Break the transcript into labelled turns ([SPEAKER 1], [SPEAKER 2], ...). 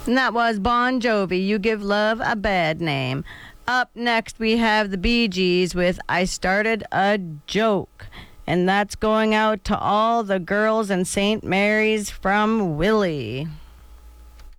[SPEAKER 1] And that was Bon Jovi, You Give Love a Bad Name. Up next, we have the Bee Gees with I Started a Joke. And that's going out to all the girls in St. Mary's from Willie.